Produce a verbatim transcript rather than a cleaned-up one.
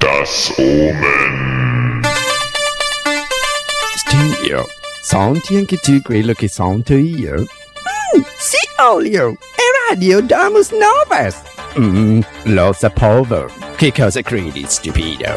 Das Omen. Studio, senti anche tu quello che sento io? Mm, sì, Olio, è Radio Domus Novas. Mm, lo sapevo. Che cosa credi, stupido?